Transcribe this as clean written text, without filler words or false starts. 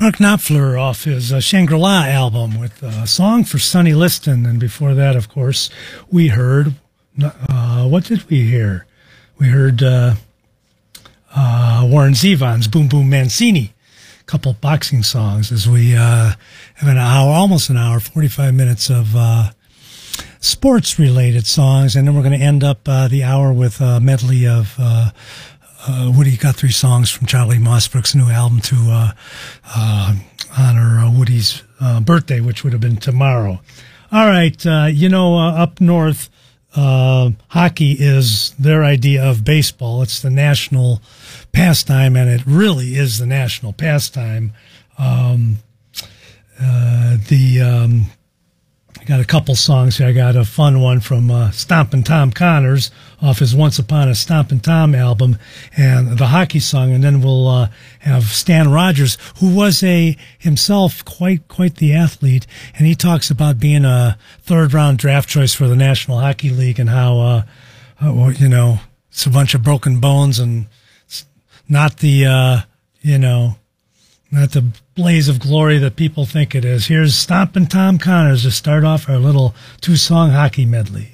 Mark Knopfler off his Shangri-La album with a song for Sonny Liston. And before that, of course, we heard, what did we hear? We heard Warren Zevon's Boom Boom Mancini, a couple boxing songs as we have an hour, almost an hour, 45 minutes of sports-related songs. And then we're going to end up the hour with a medley of Woody Guthrie songs from Charlie Mossbrook's new album to honor Woody's birthday, which would have been tomorrow. All right, up north, hockey is their idea of baseball. It's the national pastime, and it really is the national pastime. I got a couple songs here. I got a fun one from Stompin' Tom Connors off his Once Upon a Stompin' Tom album, and the hockey song, and then we'll have Stan Rogers, who was himself quite the athlete, and he talks about being a third-round draft choice for the National Hockey League and how it's a bunch of broken bones and it's not the not the blaze of glory that people think it is. Here's Stompin' Tom Connors to start off our little two-song hockey medley.